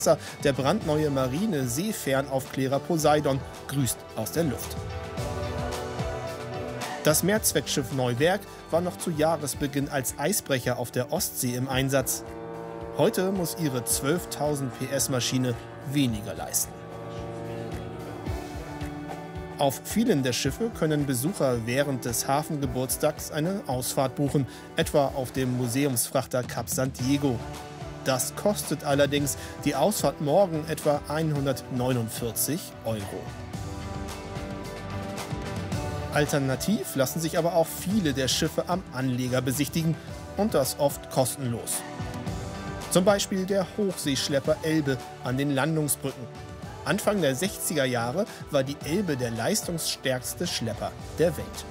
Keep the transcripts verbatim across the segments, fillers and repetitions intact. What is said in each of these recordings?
Der brandneue Marine-Seefernaufklärer Poseidon grüßt aus der Luft. Das Mehrzweckschiff Neuwerk war noch zu Jahresbeginn als Eisbrecher auf der Ostsee im Einsatz. Heute muss ihre zwölftausend P S-Maschine weniger leisten. Auf vielen der Schiffe können Besucher während des Hafengeburtstags eine Ausfahrt buchen, etwa auf dem Museumsfrachter Cap San Diego. Das kostet allerdings die Ausfahrt morgen etwa hundertneunundvierzig Euro. Alternativ lassen sich aber auch viele der Schiffe am Anleger besichtigen und das oft kostenlos. Zum Beispiel der Hochseeschlepper Elbe an den Landungsbrücken. Anfang der sechziger Jahre war die Elbe der leistungsstärkste Schlepper der Welt.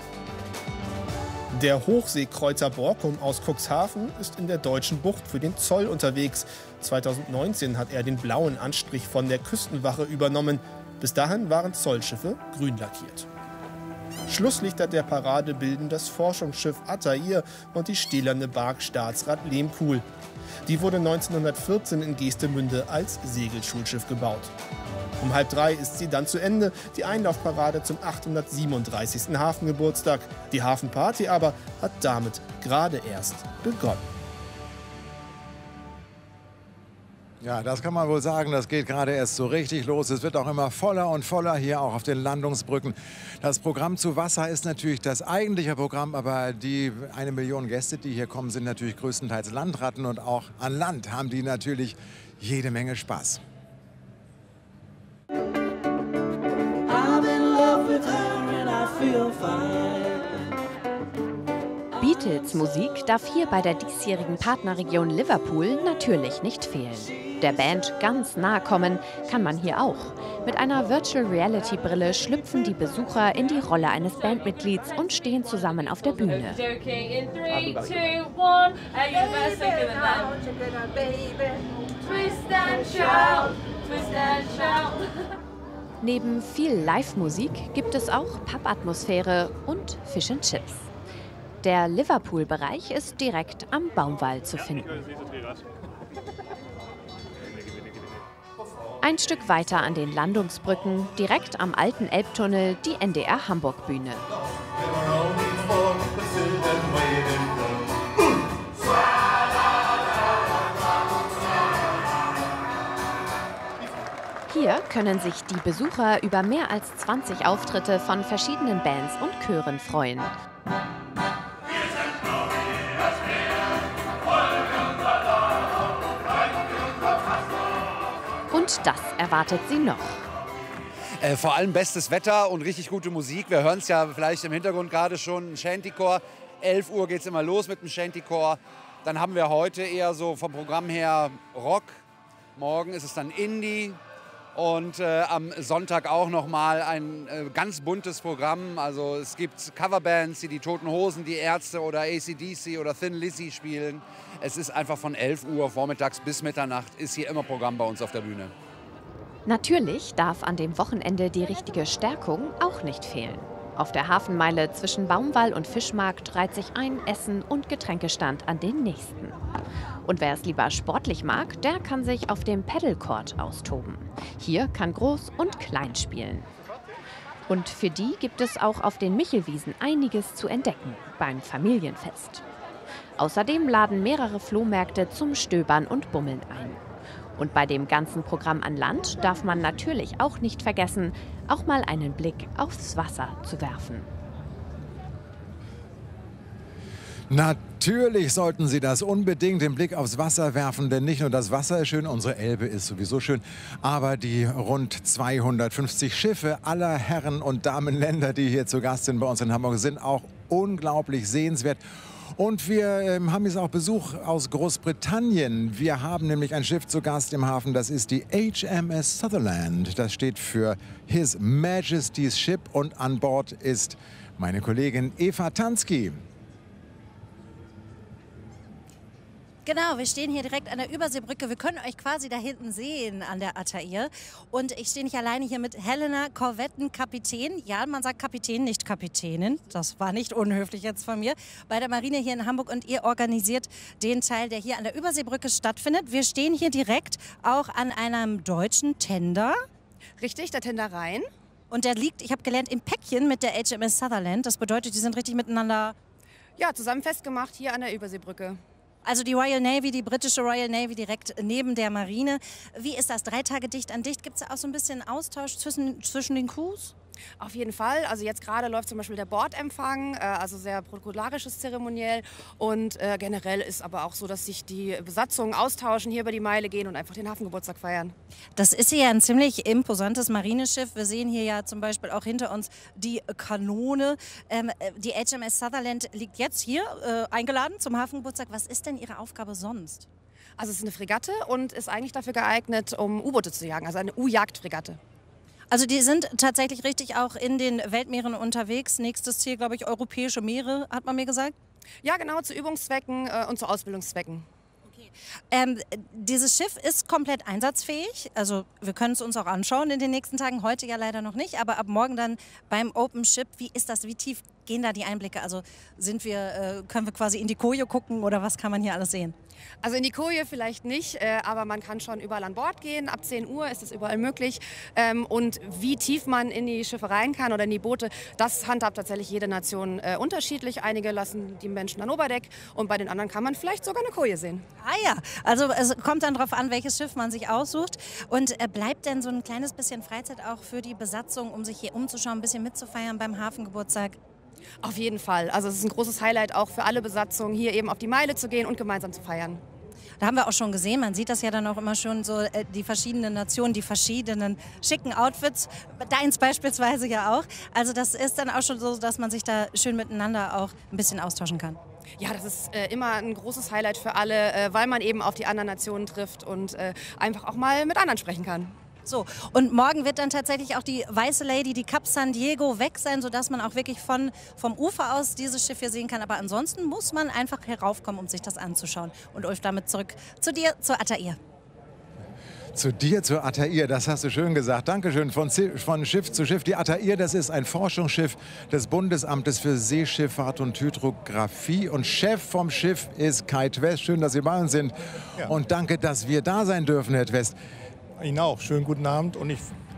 Der Hochseekreuzer Borkum aus Cuxhaven ist in der deutschen Bucht für den Zoll unterwegs. zweitausendneunzehn hat er den blauen Anstrich von der Küstenwache übernommen. Bis dahin waren Zollschiffe grün lackiert. Schlusslichter der Parade bilden das Forschungsschiff Attair und die stählerne Bark Staatsrat Lehmkuhl. Die wurde neunzehnhundertvierzehn in Geestemünde als Segelschulschiff gebaut. Um halb drei ist sie dann zu Ende, die Einlaufparade zum achthundertsiebenunddreißigsten Hafengeburtstag. Die Hafenparty aber hat damit gerade erst begonnen. Ja, das kann man wohl sagen, das geht gerade erst so richtig los. Es wird auch immer voller und voller hier auch auf den Landungsbrücken. Das Programm zu Wasser ist natürlich das eigentliche Programm, aber die eine Million Gäste, die hier kommen, sind natürlich größtenteils Landratten und auch an Land haben die natürlich jede Menge Spaß. Beatles-Musik darf hier bei der diesjährigen Partnerregion Liverpool natürlich nicht fehlen. Der Band ganz nahe kommen kann man hier auch. Mit einer Virtual-Reality-Brille schlüpfen die Besucher in die Rolle eines Bandmitglieds und stehen zusammen auf der Bühne. Neben viel Live-Musik gibt es auch Pub-Atmosphäre und Fish and Chips. Der Liverpool-Bereich ist direkt am Baumwall zu finden. Ein Stück weiter an den Landungsbrücken, direkt am alten Elbtunnel, die N D R Hamburg-Bühne. Hier können sich die Besucher über mehr als zwanzig Auftritte von verschiedenen Bands und Chören freuen. Und das erwartet sie noch. Äh, vor allem bestes Wetter und richtig gute Musik. Wir hören es ja vielleicht im Hintergrund gerade schon, ein Shantycore. elf Uhr geht es immer los mit dem Shantycore. Dann haben wir heute eher so vom Programm her Rock. Morgen ist es dann Indie. Und äh, am Sonntag auch noch mal ein äh, ganz buntes Programm. Also es gibt Coverbands, die die Toten Hosen, die Ärzte oder A C D C oder Thin Lizzy spielen. Es ist einfach von elf Uhr vormittags bis Mitternacht ist hier immer Programm bei uns auf der Bühne. Natürlich darf an dem Wochenende die richtige Stärkung auch nicht fehlen. Auf der Hafenmeile zwischen Baumwall und Fischmarkt reiht sich ein Essen- und Getränkestand an den nächsten. Und wer es lieber sportlich mag, der kann sich auf dem Paddlecourt austoben. Hier kann Groß und Klein spielen. Und für die gibt es auch auf den Michelwiesen einiges zu entdecken beim Familienfest. Außerdem laden mehrere Flohmärkte zum Stöbern und Bummeln ein. Und bei dem ganzen Programm an Land darf man natürlich auch nicht vergessen, auch mal einen Blick aufs Wasser zu werfen. Natürlich sollten Sie das unbedingt den Blick aufs Wasser werfen, denn nicht nur das Wasser ist schön, unsere Elbe ist sowieso schön, aber die rund zweihundertfünfzig Schiffe aller Herren- und Damenländer, die hier zu Gast sind bei uns in Hamburg, sind auch unglaublich sehenswert. Und wir ähm, haben jetzt auch Besuch aus Großbritannien. Wir haben nämlich ein Schiff zu Gast im Hafen, das ist die H M S Sutherland. Das steht für His Majesty's Ship und an Bord ist meine Kollegin Eva Tansky. Genau, wir stehen hier direkt an der Überseebrücke. Wir können euch quasi da hinten sehen an der Atair. Und ich stehe nicht alleine hier mit Helena, Korvettenkapitän. Ja, man sagt Kapitän, nicht Kapitänin. Das war nicht unhöflich jetzt von mir. Bei der Marine hier in Hamburg und ihr organisiert den Teil, der hier an der Überseebrücke stattfindet. Wir stehen hier direkt auch an einem deutschen Tender. Richtig, der Tender Rhein. Und der liegt, ich habe gelernt, im Päckchen mit der H M S Sutherland. Das bedeutet, die sind richtig miteinander... Ja, zusammen festgemacht hier an der Überseebrücke. Also die Royal Navy, die britische Royal Navy direkt neben der Marine. Wie ist das? Drei Tage dicht an dicht? Gibt es da auch so ein bisschen Austausch zwischen, zwischen den Crews? Auf jeden Fall. Also jetzt gerade läuft zum Beispiel der Bordempfang, äh, also sehr protokollarisches Zeremoniell. Und äh, generell ist aber auch so, dass sich die Besatzungen austauschen, hier über die Meile gehen und einfach den Hafengeburtstag feiern. Das ist hier ja ein ziemlich imposantes Marineschiff. Wir sehen hier ja zum Beispiel auch hinter uns die Kanone. Ähm, die H M S Sutherland liegt jetzt hier äh, eingeladen zum Hafengeburtstag. Was ist denn Ihre Aufgabe sonst? Also es ist eine Fregatte und ist eigentlich dafür geeignet, um U-Boote zu jagen, also eine U-Jagdfregatte. Also die sind tatsächlich richtig auch in den Weltmeeren unterwegs. Nächstes Ziel, glaube ich, europäische Meere, hat man mir gesagt. Ja, genau, zu Übungszwecken äh, und zu Ausbildungszwecken. Okay. Ähm, dieses Schiff ist komplett einsatzfähig. Also wir können es uns auch anschauen in den nächsten Tagen. Heute ja leider noch nicht, aber ab morgen dann beim Open Ship. Wie ist das? Wie tief gehen da die Einblicke? Also sind wir, äh, können wir quasi in die Koje gucken oder was kann man hier alles sehen? Also in die Koje vielleicht nicht, äh, aber man kann schon überall an Bord gehen. Ab zehn Uhr ist es überall möglich. Ähm, und wie tief man in die Schiffe rein kann oder in die Boote, das handhabt tatsächlich jede Nation äh, unterschiedlich. Einige lassen die Menschen dann Oberdeck und bei den anderen kann man vielleicht sogar eine Koje sehen. Ah ja, also es kommt dann darauf an, welches Schiff man sich aussucht. Und äh, bleibt denn so ein kleines bisschen Freizeit auch für die Besatzung, um sich hier umzuschauen, ein bisschen mitzufeiern beim Hafengeburtstag? Auf jeden Fall. Also es ist ein großes Highlight auch für alle Besatzungen, hier eben auf die Meile zu gehen und gemeinsam zu feiern. Da haben wir auch schon gesehen, man sieht das ja dann auch immer schon so, äh, die verschiedenen Nationen, die verschiedenen schicken Outfits, deins beispielsweise ja auch. Also das ist dann auch schon so, dass man sich da schön miteinander auch ein bisschen austauschen kann. Ja, das ist äh, immer ein großes Highlight für alle, äh, weil man eben auf die anderen Nationen trifft und äh, einfach auch mal mit anderen sprechen kann. So, und morgen wird dann tatsächlich auch die Weiße Lady, die Cap San Diego, weg sein, sodass man auch wirklich von, vom Ufer aus dieses Schiff hier sehen kann. Aber ansonsten muss man einfach heraufkommen, um sich das anzuschauen. Und Ulf, damit zurück zu dir, zur Atair. Zu dir, zur Atair, das hast du schön gesagt. Dankeschön. Von, von Schiff zu Schiff. Die Atair, das ist ein Forschungsschiff des Bundesamtes für Seeschifffahrt und Hydrographie. Und Chef vom Schiff ist Kai Twest. Schön, dass Sie bei uns sind. Ja. Und danke, dass wir da sein dürfen, Herr Twest. Ihnen auch. Schönen guten Abend und ich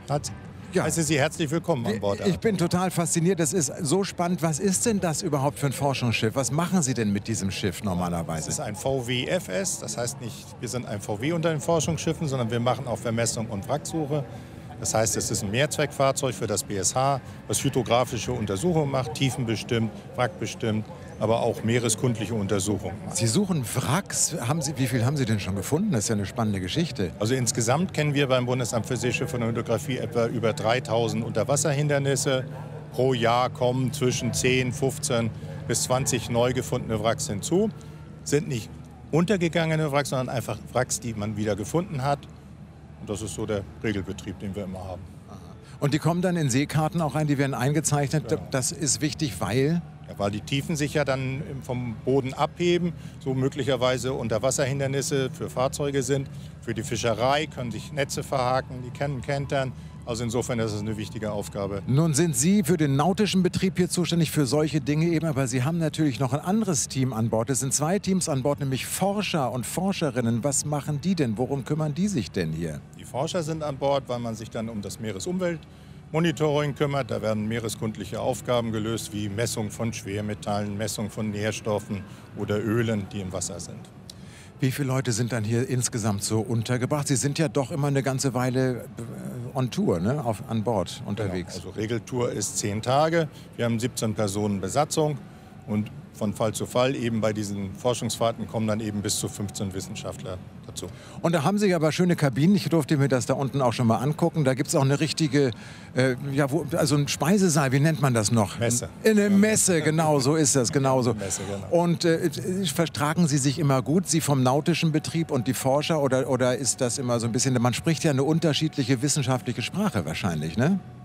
ja. heiße Sie herzlich willkommen an Bord. Ich bin total fasziniert. Das ist so spannend. Was ist denn das überhaupt für ein Forschungsschiff? Was machen Sie denn mit diesem Schiff normalerweise? Es ist ein V W F S. Das heißt nicht, wir sind ein V W unter den Forschungsschiffen, sondern wir machen auch Vermessung und Wracksuche. Das heißt, es ist ein Mehrzweckfahrzeug für das B S H, was hydrographische Untersuchungen macht, tiefenbestimmt, wrackbestimmt, aber auch meereskundliche Untersuchungen macht. Sie suchen Wracks. Haben Sie, wie viel haben Sie denn schon gefunden? Das ist ja eine spannende Geschichte. Also insgesamt kennen wir beim Bundesamt für Seeschifffahrt und Hydrographie etwa über dreitausend Unterwasserhindernisse. Pro Jahr kommen zwischen zehn, fünfzehn bis zwanzig neu gefundene Wracks hinzu. Sind nicht untergegangene Wracks, sondern einfach Wracks, die man wieder gefunden hat. Und das ist so der Regelbetrieb, den wir immer haben. Und die kommen dann in Seekarten auch rein, die werden eingezeichnet. Ja. Das ist wichtig, weil? Ja, weil die Tiefen sich ja dann vom Boden abheben, so möglicherweise Unterwasserhindernisse für Fahrzeuge sind. Für die Fischerei können sich Netze verhaken, die können kentern. Also insofern ist es eine wichtige Aufgabe. Nun sind Sie für den nautischen Betrieb hier zuständig, für solche Dinge eben, aber Sie haben natürlich noch ein anderes Team an Bord. Es sind zwei Teams an Bord, nämlich Forscher und Forscherinnen. Was machen die denn? Worum kümmern die sich denn hier? Die Forscher sind an Bord, weil man sich dann um das Meeresumweltmonitoring kümmert. Da werden meereskundliche Aufgaben gelöst, wie Messung von Schwermetallen, Messung von Nährstoffen oder Ölen, die im Wasser sind. Wie viele Leute sind dann hier insgesamt so untergebracht? Sie sind ja doch immer eine ganze Weile on Tour, ne? Auf, an Bord unterwegs. Genau. Also Regeltour ist zehn Tage. Wir haben siebzehn Personen Besatzung und von Fall zu Fall eben bei diesen Forschungsfahrten kommen dann eben bis zu fünfzehn Wissenschaftler dazu. Und da haben Sie aber schöne Kabinen. Ich durfte mir das da unten auch schon mal angucken. Da gibt es auch eine richtige, äh, ja, wo, also ein Speisesaal, wie nennt man das noch? Messe. Eine Messe, genau, so ist das, genau so. Messe, genau. Und äh, vertragen Sie sich immer gut, Sie vom nautischen Betrieb und die Forscher, oder, oder ist das immer so ein bisschen, man spricht ja eine unterschiedliche wissenschaftliche Sprache wahrscheinlich, ne?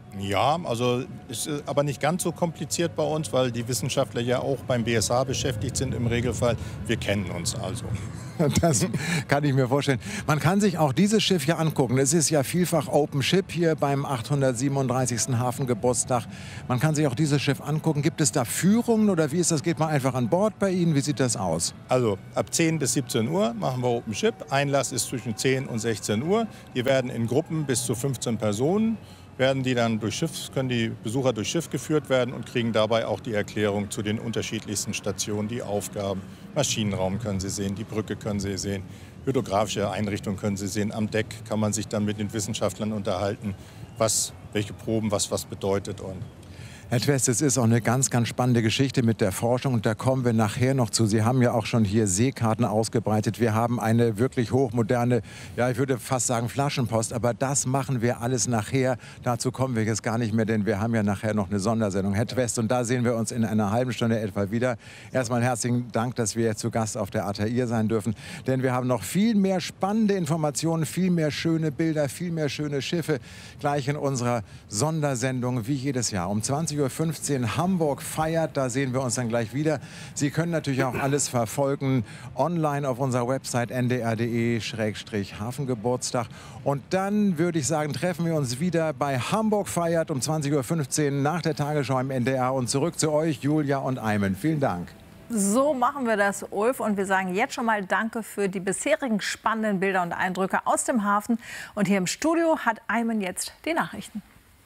Ja, also ist aber nicht ganz so kompliziert bei uns, weil die Wissenschaftler ja auch beim B S H beschäftigt sind im Regelfall. Wir kennen uns also. Das kann ich mir vorstellen. Man kann sich auch dieses Schiff hier angucken. Es ist ja vielfach Open Ship hier beim achthundertsiebenunddreißigsten Hafengeburtstag. Man kann sich auch dieses Schiff angucken. Gibt es da Führungen oder wie ist das? Geht man einfach an Bord bei Ihnen? Wie sieht das aus? Also ab zehn bis siebzehn Uhr machen wir Open Ship. Einlass ist zwischen zehn und sechzehn Uhr. Die werden in Gruppen bis zu fünfzehn Personen. Werden die dann durch Schiff, können die Besucher durch Schiff geführt werden und kriegen dabei auch die Erklärung zu den unterschiedlichsten Stationen, die Aufgaben. Maschinenraum können Sie sehen, die Brücke können Sie sehen, hydrographische Einrichtungen können Sie sehen. Am Deck kann man sich dann mit den Wissenschaftlern unterhalten, was, welche Proben, was was bedeutet. Und Herr Twest, es ist auch eine ganz, ganz spannende Geschichte mit der Forschung und da kommen wir nachher noch zu. Sie haben ja auch schon hier Seekarten ausgebreitet. Wir haben eine wirklich hochmoderne, ja ich würde fast sagen Flaschenpost, aber das machen wir alles nachher. Dazu kommen wir jetzt gar nicht mehr, denn wir haben ja nachher noch eine Sondersendung. Herr Twest, und da sehen wir uns in einer halben Stunde etwa wieder. Erstmal herzlichen Dank, dass wir jetzt zu Gast auf der Altair sein dürfen, denn wir haben noch viel mehr spannende Informationen, viel mehr schöne Bilder, viel mehr schöne Schiffe gleich in unserer Sondersendung wie jedes Jahr um zwanzig Uhr fünfzehn Hamburg feiert. Da sehen wir uns dann gleich wieder. Sie können natürlich auch alles verfolgen online auf unserer Website n d r punkt d e Schrägstrich Hafengeburtstag. Und dann würde ich sagen, treffen wir uns wieder bei Hamburg feiert um zwanzig Uhr fünfzehn nach der Tagesschau im N D R. Und zurück zu euch, Julia und Aymen. Vielen Dank. So machen wir das, Ulf. Und wir sagen jetzt schon mal Danke für die bisherigen spannenden Bilder und Eindrücke aus dem Hafen. Und hier im Studio hat Aymen jetzt die Nachrichten.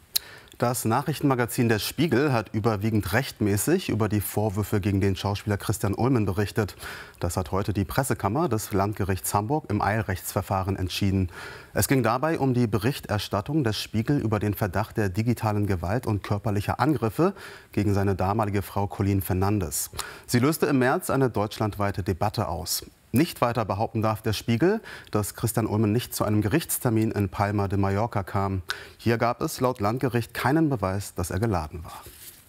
Das Nachrichtenmagazin Der Spiegel hat überwiegend rechtmäßig über die Vorwürfe gegen den Schauspieler Christian Ulmen berichtet. Das hat heute die Pressekammer des Landgerichts Hamburg im Eilrechtsverfahren entschieden. Es ging dabei um die Berichterstattung des Spiegel über den Verdacht der digitalen Gewalt und körperlicher Angriffe gegen seine damalige Frau Colleen Fernandes. Sie löste im März eine deutschlandweite Debatte aus. Nicht weiter behaupten darf der Spiegel, dass Christian Ulmen nicht zu einem Gerichtstermin in Palma de Mallorca kam. Hier gab es laut Landgericht keinen Beweis, dass er geladen war.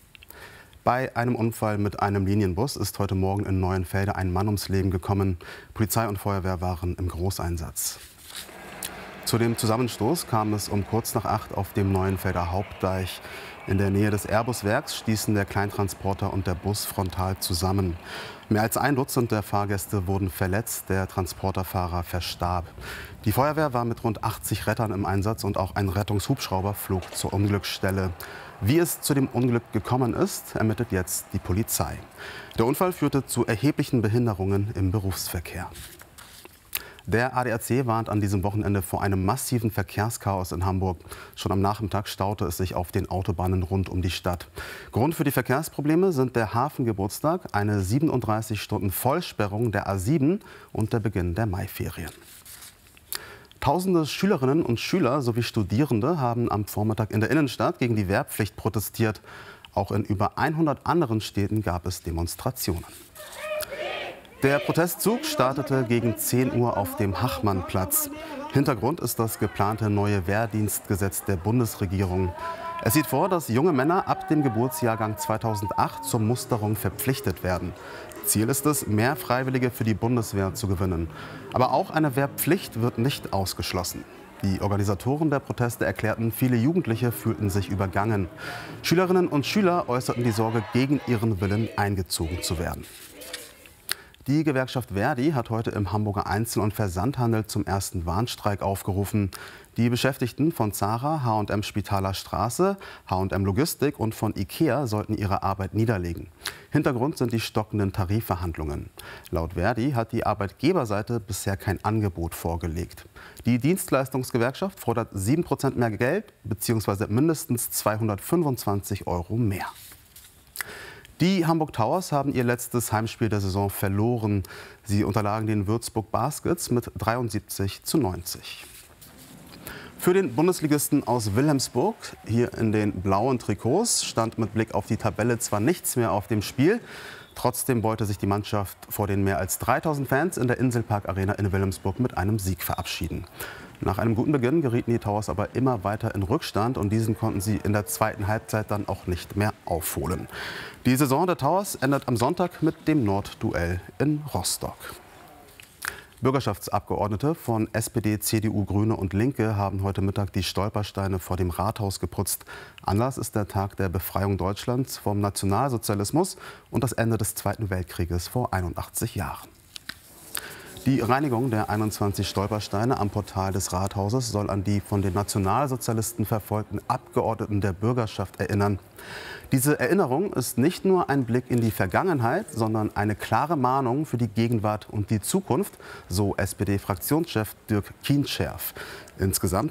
Bei einem Unfall mit einem Linienbus ist heute Morgen in Neuenfelde ein Mann ums Leben gekommen. Polizei und Feuerwehr waren im Großeinsatz. Zu dem Zusammenstoß kam es um kurz nach acht auf dem Neuenfelder Hauptdeich. In der Nähe des Airbus-Werks stießen der Kleintransporter und der Bus frontal zusammen. Mehr als ein Dutzend der Fahrgäste wurden verletzt, der Transporterfahrer verstarb. Die Feuerwehr war mit rund achtzig Rettern im Einsatz und auch ein Rettungshubschrauber flog zur Unglücksstelle. Wie es zu dem Unglück gekommen ist, ermittelt jetzt die Polizei. Der Unfall führte zu erheblichen Behinderungen im Berufsverkehr. Der A D A C warnt an diesem Wochenende vor einem massiven Verkehrschaos in Hamburg. Schon am Nachmittag staute es sich auf den Autobahnen rund um die Stadt. Grund für die Verkehrsprobleme sind der Hafengeburtstag, eine siebenunddreißig Stunden Vollsperrung der A sieben und der Beginn der Maiferien. Tausende Schülerinnen und Schüler sowie Studierende haben am Vormittag in der Innenstadt gegen die Wehrpflicht protestiert. Auch in über hundert anderen Städten gab es Demonstrationen. Der Protestzug startete gegen zehn Uhr auf dem Hachmannplatz. Hintergrund ist das geplante neue Wehrdienstgesetz der Bundesregierung. Es sieht vor, dass junge Männer ab dem Geburtsjahrgang zweitausendacht zur Musterung verpflichtet werden. Ziel ist es, mehr Freiwillige für die Bundeswehr zu gewinnen. Aber auch eine Wehrpflicht wird nicht ausgeschlossen. Die Organisatoren der Proteste erklärten, viele Jugendliche fühlten sich übergangen. Schülerinnen und Schüler äußerten die Sorge, gegen ihren Willen eingezogen zu werden. Die Gewerkschaft Verdi hat heute im Hamburger Einzel- und Versandhandel zum ersten Warnstreik aufgerufen. Die Beschäftigten von Zara, H und M Spitaler Straße, H und M Logistik und von Ikea sollten ihre Arbeit niederlegen. Hintergrund sind die stockenden Tarifverhandlungen. Laut Verdi hat die Arbeitgeberseite bisher kein Angebot vorgelegt. Die Dienstleistungsgewerkschaft fordert sieben Prozent mehr Geld bzw. mindestens zweihundertfünfundzwanzig Euro mehr. Die Hamburg Towers haben ihr letztes Heimspiel der Saison verloren. Sie unterlagen den Würzburg Baskets mit dreiundsiebzig zu neunzig. Für den Bundesligisten aus Wilhelmsburg, hier in den blauen Trikots, stand mit Blick auf die Tabelle zwar nichts mehr auf dem Spiel. Trotzdem wollte sich die Mannschaft vor den mehr als dreitausend Fans in der Inselpark Arena in Wilhelmsburg mit einem Sieg verabschieden. Nach einem guten Beginn gerieten die Towers aber immer weiter in Rückstand und diesen konnten sie in der zweiten Halbzeit dann auch nicht mehr aufholen. Die Saison der Towers endet am Sonntag mit dem Nordduell in Rostock. Bürgerschaftsabgeordnete von S P D, C D U, Grüne und Linke haben heute Mittag die Stolpersteine vor dem Rathaus geputzt. Anlass ist der Tag der Befreiung Deutschlands vom Nationalsozialismus und das Ende des Zweiten Weltkrieges vor einundachtzig Jahren. Die Reinigung der einundzwanzig Stolpersteine am Portal des Rathauses soll an die von den Nationalsozialisten verfolgten Abgeordneten der Bürgerschaft erinnern. Diese Erinnerung ist nicht nur ein Blick in die Vergangenheit, sondern eine klare Mahnung für die Gegenwart und die Zukunft, so S P D-Fraktionschef Dirk Kienscherf. Insgesamt